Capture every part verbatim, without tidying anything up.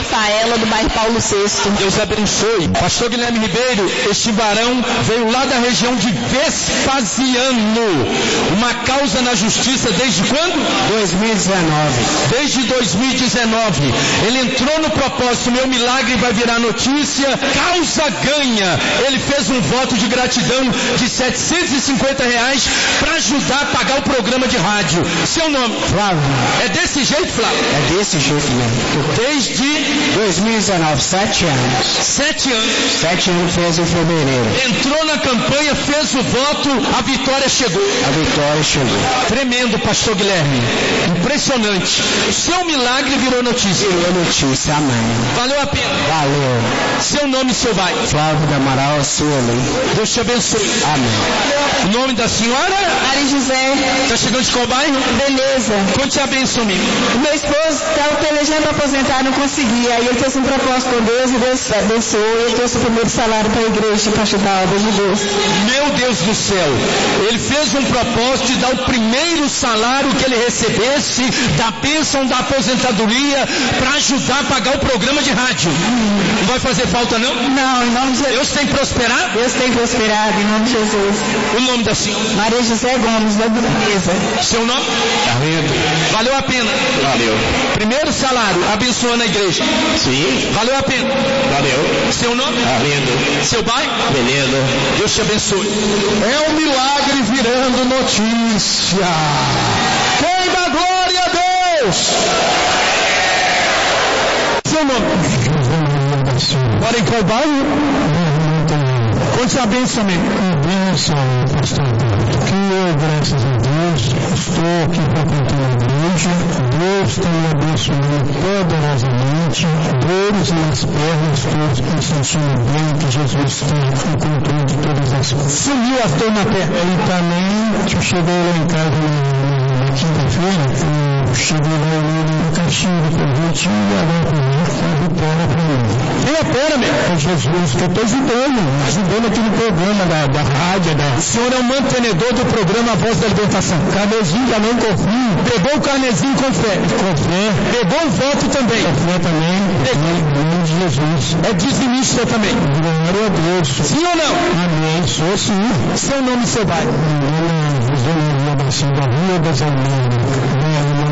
Rafaela, do bairro Paulo sexto. Deus abençoe. Pastor Guilherme Ribeiro, este varão veio lá da região de Vespasiano. Uma causa na justiça desde quando? dois mil e dezenove. Desde dois mil e dezenove. Ele entrou no propósito, meu milagre vai virar notícia, causa ganha. Ele fez um voto de gratidão de setecentos e cinquenta reais para ajudar a pagar o programa de rádio. Seu nome? Flávio. É desse jeito, Flávio? É desse jeito mesmo. Desde dois mil e dezenove, sete anos. Sete anos. Sete anos fez em fevereiro. Entrou na campanha, fez o voto, a vitória chegou. A vitória chegou. Tremendo, pastor Guilherme. Impressionante. Seu milagre virou notícia. Virou notícia, amém. Valeu a pena. Valeu. Seu nome, seu pai? Flávio da Amaral, Sueli. Deus te abençoe. Amém. O nome da senhora? Maria José. Está chegando de qual bairro? Beleza. Conte a benção, amigo. O meu esposo estava pelejando para aposentar, não conseguia. Aí ele fez um propósito com Deus e Deus abençoou. E ele trouxe o primeiro salário para a igreja para ajudar a obra de Deus. Meu Deus do céu. Ele fez um propósito de dar o primeiro salário que ele recebesse da bênção da aposentadoria para ajudar a pagar o programa de rádio. Não vai fazer falta, não? Não, em nome de Jesus. Deus tem prosperado? Deus tem prosperado, em nome de Jesus. O nome da senhora? Maria José Gomes, da Beleza. Seu nome? Arlindo. Valeu a pena. Valeu. Primeiro salário, abençoando a igreja. Sim. Valeu a pena. Valeu. Seu nome? Arlindo. Seu pai? Beleza. Deus te abençoe. É um milagre virando notícia. Quem dá glória a Deus? Seu nome? Mora em qual bairro? Conte a benção, amigo. A benção, pastor. Que eu, graças a Deus, estou aqui frequentando a igreja. Deus está me abençoando poderosamente. Dores nas pernas, estou me sentindo bem, que Jesus está no controle de todas as coisas. Sumiu a dor na perna. E também, eu cheguei lá em casa na, na quinta-feira, eu cheguei lá no caixinho de convite e agora comigo, a vitória para mim. Quem opera, meu? É Jesus, que eu estou ajudando, ajudando aqui no programa da, da rádio. Da... O senhor é o mantenedor do programa Voz da Libertação. Carnezinho também confio. Pegou o carnezinho com fé. Com fé. Pegou o voto também. Com fé também. Em nome de Jesus. É dizimista também. Glória a Deus. Sim ou não? Amém. Sou sim. Seu nome e seu pai? Meu nome é José Maria da Silva Rua das Almeiras.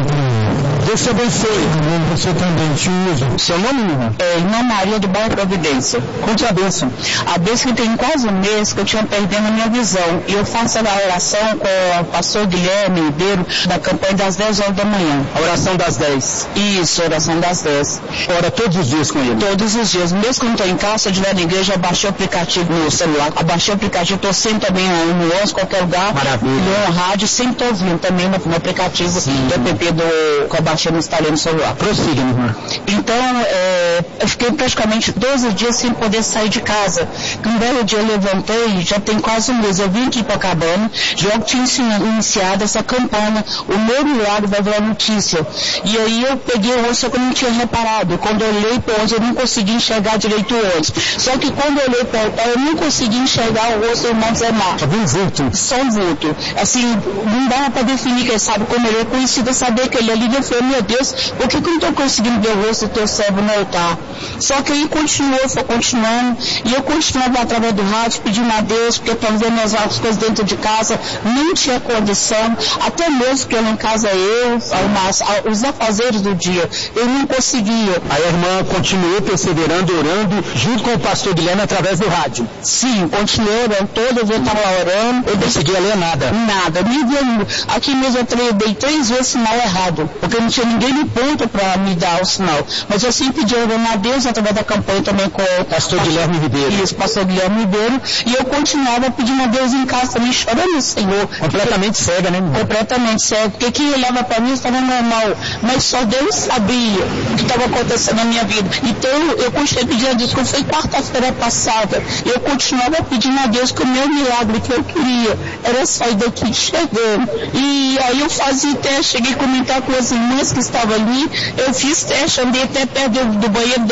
Deus te abençoe. Você também, tio. Seu nome, irmão? É, irmã Maria do bairro Providência. Conte a bênção. A bênção que tem quase um mês que eu tinha perdendo a minha visão. E eu faço a oração com o pastor Guilherme Ribeiro da campanha das dez horas da manhã. A oração das dez. Isso, oração das dez. Ora todos os dias com ele? Todos os dias. Mesmo quando estou em casa, se eu estiver na igreja, eu baixei o aplicativo no celular. Eu baixei o aplicativo, estou sempre também no onze, qualquer lugar. Maravilha. No rádio, sempre estou ouvindo também no, no aplicativo Sim. do app do, que eu baixei no instalei no celular. Prossiga, meu irmão. Então, é, eu fiquei praticamente doze dias sem poder sair de casa. Um belo dia eu levantei, já tem quase um mês, eu vim aqui para Copacabana, já tinha iniciado essa campanha, o meu milagre vai virar notícia. E aí eu peguei o rosto, só que eu não tinha reparado. Quando eu olhei para o ônibus, eu não consegui enxergar direito o ônibus. Só que quando eu olhei para o eu não consegui enxergar o rosto do irmão Zé Marcos. Só um vulto. Só um vulto. Assim, não dava para definir que ele sabe como ele é conhecido, saber que ele ali, eu falei, meu Deus, por que, que eu não estou conseguindo ver o rosto do teu servo no altar? Só que aí continuou, foi continuando, e eu continuava através do rádio, pedindo a Deus, porque eu estava vendo as coisas dentro de casa, não tinha condição, até mesmo que eu em casa eu, mas, os afazeres do dia, eu não conseguia. Aí a irmã continuou perseverando, orando, junto com o pastor Guilherme através do rádio? Sim, continuei orando, todo dia eu estava lá orando. Eu não conseguia ler nada? Nada, nem via, aqui mesmo eu dei três vezes sinal errado, porque não tinha ninguém me ponto para me dar o sinal. Mas eu sempre pedi a Deus através da campanha também com o pastor Guilherme Ribeiro. Isso, pastor Guilherme Ribeiro. E eu continuava pedindo a Deus em casa também, chorando no Senhor. Completamente porque, cega, né, irmão? Completamente cega. Porque quem olhava para mim estava normal. Mas só Deus sabia o que estava acontecendo na minha vida. Então eu continuei pedindo a Deus, que foi quarta-feira passada. Eu continuava pedindo a Deus que o meu milagre que eu queria era sair daqui chegando. E aí eu fazia teste, cheguei a comentar com as irmãs que estavam ali. Eu fiz teste, andei até perto do, do banheiro das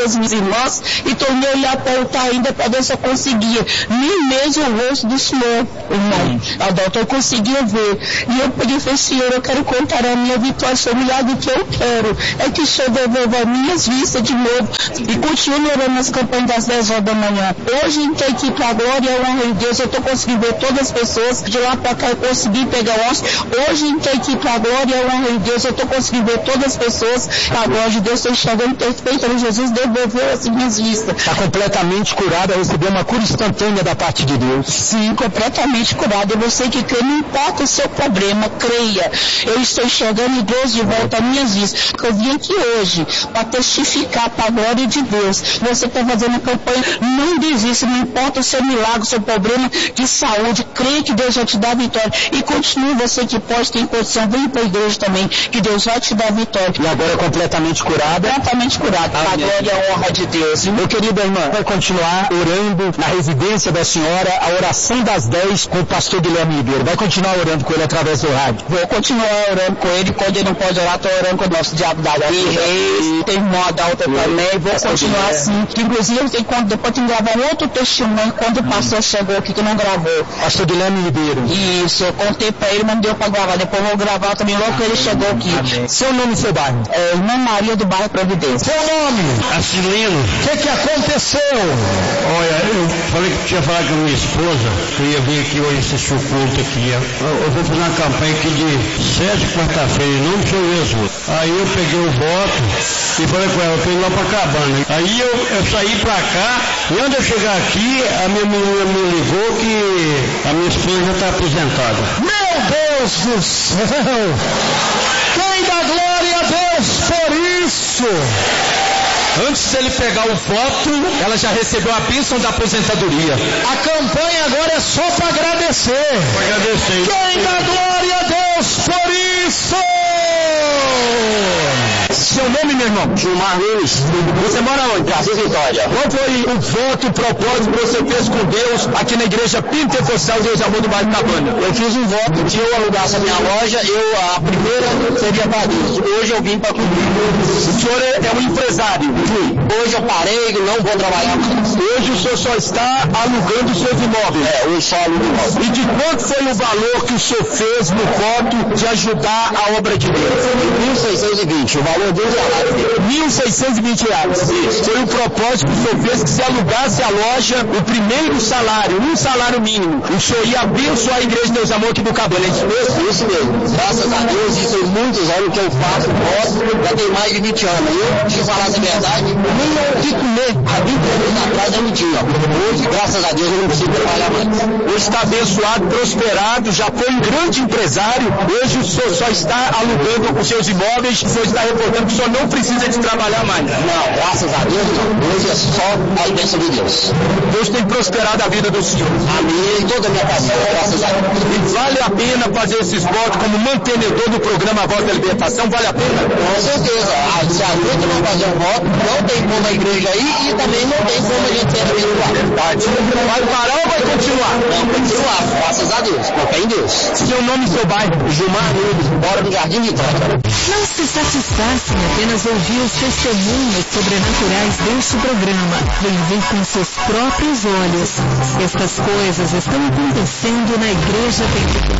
as minhas irmãs e tornei a olhar para o altar ainda para ver se eu conseguia. Nem mesmo o rosto do Senhor, irmão Adalto, eu conseguia ver. E eu peguei e falei, Senhor, eu quero contar a minha vitória, Senhor, milagre que eu quero. É que o Senhor devolva as minhas vistas de novo. E continue orando nas campanhas das dez horas da manhã. Hoje, em que aqui para a glória e a honra de Deus, eu estou conseguindo ver todas as pessoas de lá para cá, eu consegui pegar o osso. Hoje, em que aqui para a glória e a honra de Deus, eu estou conseguindo ver todas as pessoas. A glória de Deus, estou enxergando perfeito. Jesus devolveu as minhas vistas. Está completamente curada, recebeu uma cura instantânea da parte de Deus. Sim, completamente curada. E você que crê, não importa o seu problema, creia. Eu estou enxergando Deus de volta às minhas vistas. Eu vim aqui hoje para testificar para a glória de Deus. Você está fazendo a campanha, não desista, não importa o seu milagre, o seu problema de saúde, creia que Deus vai te dar a vitória. E continue, você que pode ter condição, vem para a igreja também, que Deus vai te dar a vitória. E agora é completamente curada? Completamente curada, para a glória e a honra de Deus. Meu querido irmã, vai continuar orando na residência da senhora, a oração das dez com o pastor Guilherme Ribeiro. Vai continuar orando com ele através do rádio? Vou continuar orando com ele, quando ele não pode orar, estou orando com o nosso diabo da Reis, tem irmão Adalto também, vou continuar assim. Que, inclusive, eu tenho, quando, depois tem que gravar um outro testemunho, quando o pastor chegou aqui, que não gravou. Pastor Guilherme Ribeiro. Isso, eu contei para ele, mas não deu para gravar, depois eu vou gravar também logo que ele chegou aqui. Amém. Seu nome e seu bairro? É, Irmã Maria do bairro Providência. Seu nome? Acilino. O que que aconteceu? Olha, eu falei que tinha falado com a minha esposa, que eu ia vir aqui hoje assistir o culto aqui. Eu, eu vou fazer uma campanha aqui de sete quarta-feira, em nome do Senhor Jesus. Aí eu peguei o voto e falei com ela, eu tô indo lá pra cabana. Aí eu, eu saí pra cá, e antes de eu chegar aqui, a minha menina me ligou que a minha esposa já está aposentada. Meu Deus do céu! Quem dá glória a Deus por isso? Antes dele pegar o voto, ela já recebeu a bênção da aposentadoria. A campanha agora é só para agradecer. Para agradecer. Quem dá glória a Deus por isso? Seu nome, meu irmão? Gilmar Nunes. Você mora onde? Brasil Vitória. Qual foi o voto, o propósito que você fez com Deus aqui na igreja Pentecostal Deus Amor do Bairro Cabana? Eu fiz um voto, se eu alugasse a minha loja, eu, a primeira seria para Deus. Hoje eu vim para cumprir. O senhor é, é um empresário? Hoje eu parei, não vou trabalhar mais. Hoje o senhor só está alugando seus imóveis? É, hoje só alugo imóveis. E de quanto foi o valor que o senhor fez no voto de ajudar a obra de Deus? mil seiscentos e vinte, o valor do salário dele. mil seiscentos e vinte reais. Isso. Foi o propósito que o senhor fez, que se alugasse a loja, o primeiro salário, um salário mínimo, o senhor ia abençoar a igreja de Deus Amor aqui do Cabana, é isso mesmo? Isso mesmo. Graças a Deus, isso tem muitos anos que eu faço, posso, já tem mais de vinte anos. Eu, se falar a verdade, nem o que comer há vinte anos atrás eu não tinha. Hoje, graças a Deus, eu não preciso trabalhar mais. Hoje está abençoado, prosperado, já foi um grande empresário, hoje o senhor só está alugando os seus imóveis, o senhor está reportando que o senhor não precisa de trabalhar mais. Não, graças a Deus, não. Hoje é só a bênção de Deus. Deus tem prosperado a vida do senhor. Amém. Toda a minha família, graças a Deus. E vale a pena fazer esses votos como mantenedor do programa Voz da Libertação? Vale a pena? Com certeza. Ah, se a gente não fazer um voto, não tem como a igreja ir e também não tem como a gente ser abençoado. Verdade. Vai parar ou vai continuar? Não, continuar, graças a Deus. Com fé em Deus. Seu nome e seu bairro? Gilmar Nunes, bora do Jardim Vitória. Não se satisfaça em apenas ouvir os testemunhos sobrenaturais deste programa. Vem ver com seus próprios olhos. Estas coisas estão acontecendo na Igreja Pentecostal.